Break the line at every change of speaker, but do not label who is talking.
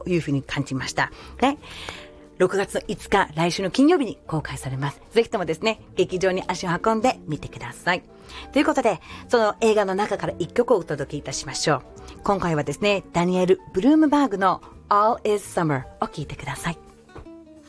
いうふうに感じました。ね。6月の5日、来週の金曜日に公開されます。ぜひともですね、劇場に足を運んでみてください。ということで、その映画の中から1曲をお届けいたしましょう。今回はですね、ダニエル・ブルームバーグの All is Summer を聴いてください。